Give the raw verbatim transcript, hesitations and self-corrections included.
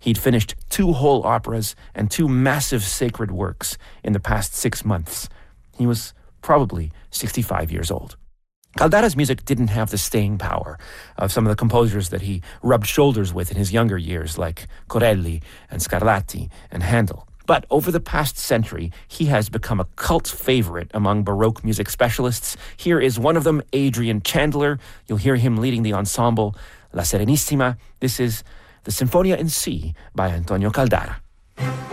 He'd finished two whole operas and two massive sacred works in the past six months. He was probably sixty-five years old. Caldara's music didn't have the staying power of some of the composers that he rubbed shoulders with in his younger years, like Corelli and Scarlatti and Handel. But over the past century, he has become a cult favorite among Baroque music specialists. Here is one of them, Adrian Chandler. You'll hear him leading the ensemble La Serenissima. This is the Sinfonia in C by Antonio Caldara.